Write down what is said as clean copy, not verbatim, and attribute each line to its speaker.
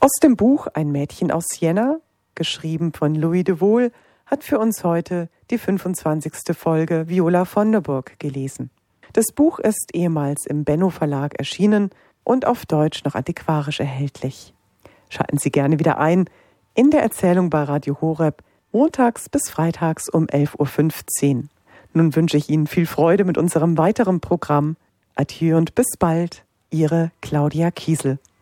Speaker 1: Aus dem Buch Ein Mädchen aus Siena, geschrieben von Louis de Wohl, hat für uns heute die 25. Folge Viola von der Burg gelesen. Das Buch ist ehemals im Benno Verlag erschienen und auf Deutsch noch antiquarisch erhältlich. Schalten Sie gerne wieder ein in der Erzählung bei Radio Horeb, montags bis freitags um 11.15 Uhr. Nun wünsche ich Ihnen viel Freude mit unserem weiteren Programm. Adieu und bis bald, Ihre Claudia Kiesel.